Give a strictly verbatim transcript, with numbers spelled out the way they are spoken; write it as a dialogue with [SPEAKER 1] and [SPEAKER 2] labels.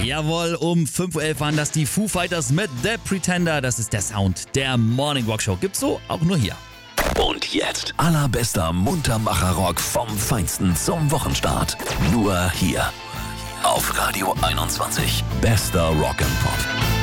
[SPEAKER 1] Jawohl, um fünf Uhr elf waren das die Foo Fighters mit The Pretender. Das ist der Sound der Morning Rock Show. Gibt's so auch nur hier.
[SPEAKER 2] Und jetzt allerbester Muntermacher-Rock vom Feinsten zum Wochenstart. Nur hier auf Radio einundzwanzig. Bester Rock and Pop.